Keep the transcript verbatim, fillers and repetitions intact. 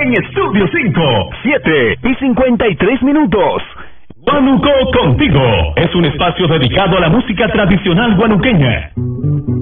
en Estudio cinco, siete y cincuenta y tres minutos. Guanuco Contigo es un espacio dedicado a la música tradicional guanuqueña.